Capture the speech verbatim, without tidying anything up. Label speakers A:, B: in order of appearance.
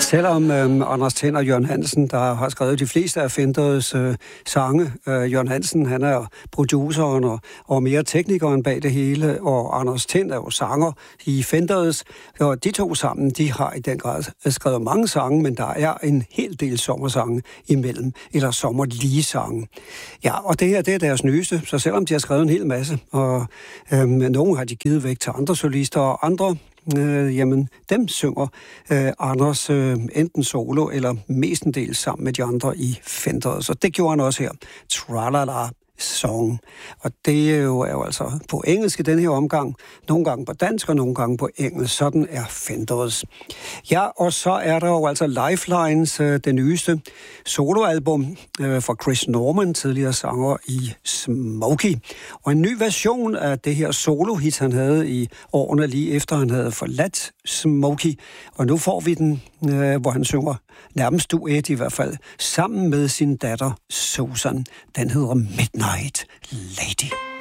A: Selvom øh, Anders Tind og Jørgen Hansen, der har skrevet de fleste af Fenders øh, sange, øh, Jørgen Hansen, han er produceren og, og mere teknikeren bag det hele, og Anders Tind er jo sanger i Fenders, og de to sammen, de har i den grad skrevet mange sange, men der er en hel del sommersange imellem, eller sommerlige sange. Ja, og det her, det er deres nyeste, så selvom de har skrevet en hel masse, og øh, nogle har de givet væk til andre solister, og andre Øh, jamen, dem synger øh, Anders øh, enten solo eller mestendels sammen med de andre i Fenders. Så det gjorde han også her. Tralala Song. Og det er jo, er jo altså på engelsk i den her omgang. Nogle gange på dansk og nogle gange på engelsk. Sådan er Fenders. Ja, og så er der jo altså Lifelines, øh, det nyeste soloalbum øh, fra Chris Norman, tidligere sanger i Smokey. Og en ny version af det her solo-hit, han havde i årene lige efter, han havde forladt Smokey. Og nu får vi den, øh, hvor han synger nærmest duet i hvert fald, sammen med sin datter Susan. Den hedder Midnight Lady.